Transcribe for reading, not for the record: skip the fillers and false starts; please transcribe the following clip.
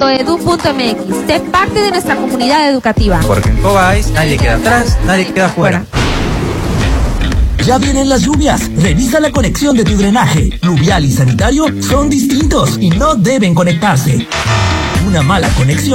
cobais.edu.mx. Sé parte de nuestra comunidad educativa. Porque en Cobais nadie queda atrás, nadie queda fuera. Ya vienen las lluvias. Revisa la conexión de tu drenaje. Pluvial y sanitario son distintos y no deben conectarse. Una mala conexión